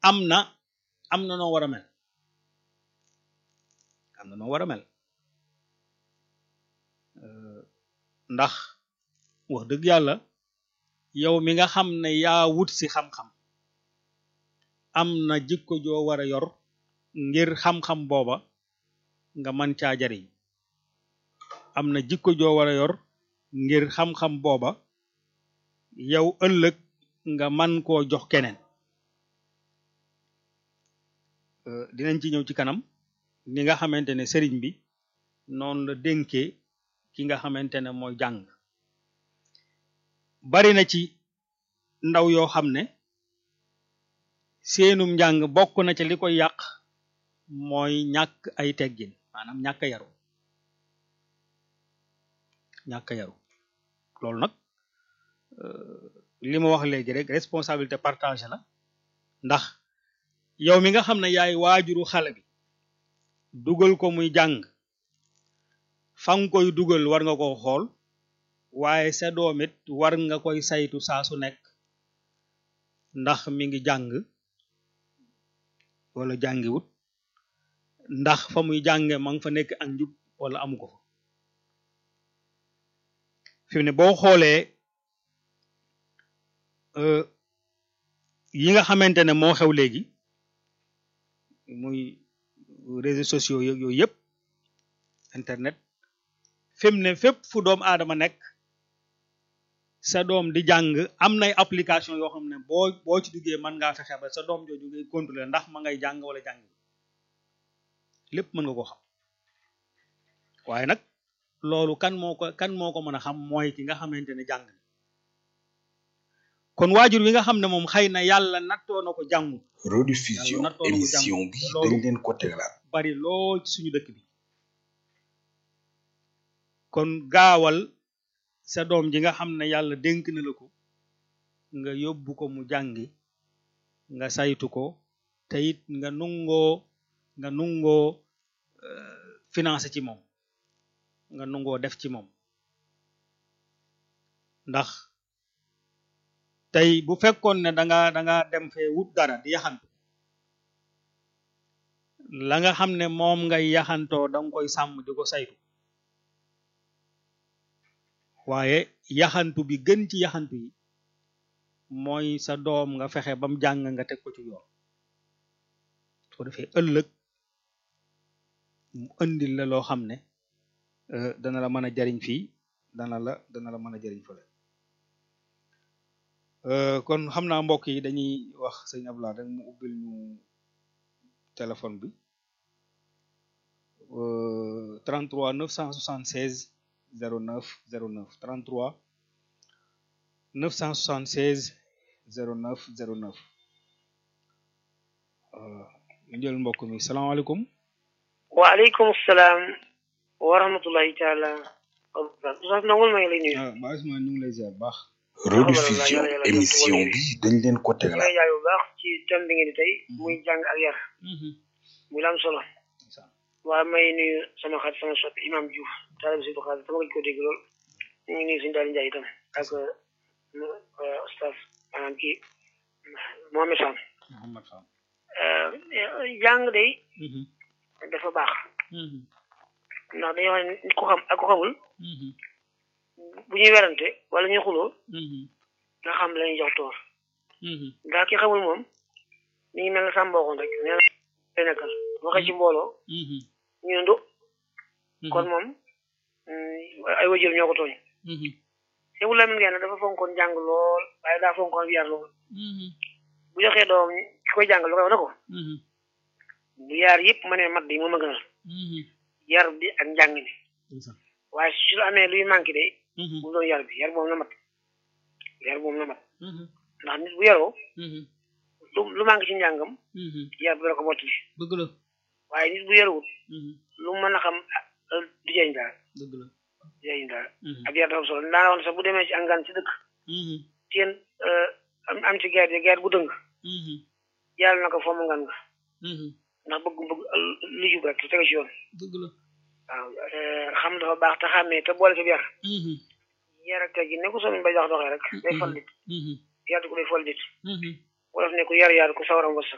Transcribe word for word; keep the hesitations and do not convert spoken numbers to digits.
am na am na noo war a mel am na noo war a mel ndax wax dëgg yàlla yow mi nga xam ne yaa wut si xam-xam am na jikko joo war a yor ngir xam-xam booba nga man caa jariñ am na jikko joo war a yor ngir xam-xam booba yow ëllëg nga man koo jox keneen dinañ ci ñëw ci kanam ni nga xamante ne sëriñ bi noonu la dénkee ki nga xamante ne mooy jàng bari na ci ndaw yoo xam ne seenum njàng bokk na ci li koy yàq mooy ñàkk ay teggin maanaam ñàkk a yaru ñàkk a yaru loolu nag li ma wax léegi rek responsabilité partagée la ndax yow mi nga xam ne yaay waajuru xale bi dugal ko muy jàng fa nga koy dugal war nga ko xool waaye sa doom it war nga koy saytu saa su nekk ndax mi ngi jàng wala jàngiwut ndax fa muy jànge ma nga fa nekk ak njub wala amu ko fa fi mu ne boo xoolee yi nga xamante ne moo xew léegi muy réseaux sociaux yooyu yëpp internet fi mu ne fépp fu doom aadama nekk sa doom di jàng am nay application yoo xam ne boo boo ci duggee mën ngaa fexe ba sa doom jooju ngay contrôler ndax ma ngay jàng wala jàng lépp mën nga ko xam waaye nag loolu kan moo ko kan moo ko mën a xam mooy ki nga xamante ne jàng kon waajur wi nga xam ne moom xëy na yàlla nattoo na ko jàngu rediffusion émission bi dañ leen ko tegaat bari lool ci suñu dëkk bi kon gaawal sa doom ji nga xam ne yàlla dénk na la ko nga yóbbu ko mu jàngi nga saytu ko te it nga nungoo nga nungoo financé ci moom nga nungoo def ci moom ndax tey bu fekkoon ne danga danga dem fee wut dara di yaxantu la nga xam ne moom ngay yaxantoo danga koy sàmm di ko saytu waaye yaxantu bi gën ci yaxantu yi mooy sa doom nga fexe bam jàng nga teg ko ci yoon soo defee ëllëg mu indil la loo xam ne dana la mën a jariñ fii dana la dana la mën a jariñ fële kon xam naa mbokk yi dañuy wax sëñ Abdoulaye rek mu ubbil ñu téléphone bi trente-trois neuf cent soixante-seize zéro neuf zéro neuf trente-trois neuf cent soixante-seize zéro neuf zéro neuf ñu jël mbokk mi salaamaaleykum waaleykum salaam wa rahmatullahi taala wa barakatuh sax nangul ma ngi lay nuyu ah ba Ousmane ñu ngi lay ziar baax rediffusion émission bi dañ leen ko tegal may jaay bu baax ci thème bi ngeen di tey muy jàng ak yar muy la am solo waaye may nuyu sama xarit sama soppi imam Diouf taalibe Seydou Xaadir sama ko dégg lool ñu ngi nuyu suñu daal Njaay itam ak oustaz maanaam kii Mohamed Sam Mohamed Sam jàng day dafa baax ndax dañoo wax ne nit ko xam ak ko xamul bu ñuy werante wala ñuy xuloo nga xam la ñuy jox toor ndax ki xamul moom mi ngi mel ne sàmm waxoon rek nee na nekkal waxee ci mbooloo ñu ne ndu kon moom ay wajur ñoo ko tooñ Seydou Lamine Gueye dafa fonkoon jàng lool waaye daa fonkoon yar lool bu joxee doom ki koy jàng lu koy wax na ko bu yaar yëpp ma ne mat bi moom a gënal yar bi ak njàng mi waaye su la amee luy manqué de bu doon yar bi yar boobu na mat yar boobu na mat ndax nit bu yaroo lu lu manqué ci njàngam yar bi la ko mottali dëgg la waaye nit bu yaruwut lu mën a xam du jëriñ daal dëgg la du jëriñ daal ab yar dafa solo daana wax ne sax bu demee ci angaan ci dëkk teen am ci guerre guerre bu dëng yàlla na ko fomm ngan nga ndax bëgg bëgg lu jub rek te tege ci yoon dëgg la waaw xam dafa baax te xàmmee te boole ci yar yar ak tegi ne ko somin bay dox doxee rek day fal nit yar di ko day fal nit wolof ne ko yar yar ko sawaram wërsëg